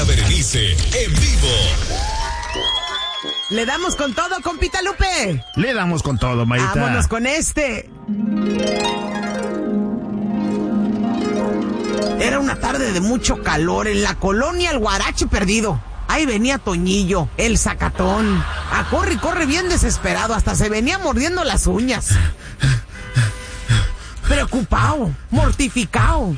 María Berenice, en vivo. Le damos con todo, compita Lupe. Le damos con todo, Mayita. Vámonos con este. Era una tarde de mucho calor en la colonia El Guarache Perdido. Ahí venía Toñillo, el sacatón. A corre y corre bien desesperado, hasta se venía mordiendo las uñas. Preocupado, mortificado.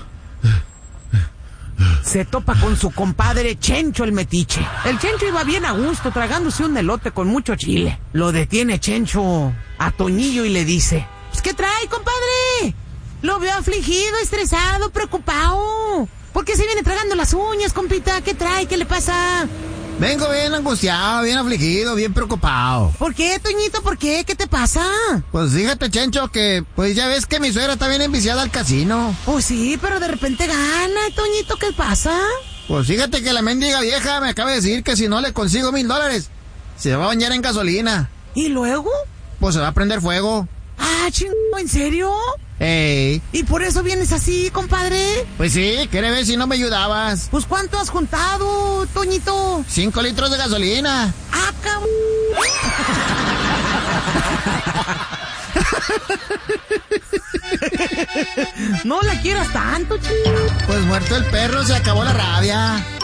Se topa con su compadre Chencho el Metiche. El Chencho iba bien a gusto, tragándose un elote con mucho chile. Lo detiene Chencho a Toñillo y le dice: "Pues, ¿qué trae, compadre? Lo veo afligido, estresado, preocupado. ¿Por qué se viene tragando las uñas, compita? ¿Qué trae? ¿Qué le pasa?" Vengo bien angustiado, bien afligido, bien preocupado. ¿Por qué, Toñito? ¿Por qué? ¿Qué te pasa? Pues fíjate, Chencho, que pues ya ves que mi suegra está bien enviciada al casino. Pues sí, pero de repente gana, Toñito, ¿qué pasa? Pues fíjate que la mendiga vieja me acaba de decir que si no le consigo $1,000, se va a bañar en gasolina. ¿Y luego? Pues se va a prender fuego. Ah, chingo, ¿en serio? ¡Ey! ¿Y por eso vienes así, compadre? Pues sí, quería ver si no me ayudabas. Pues, ¿cuánto has juntado, Toñito? 5 litros de gasolina. ¡Ah, cabrón! No la quieras tanto, chico. Pues muerto el perro, se acabó la rabia.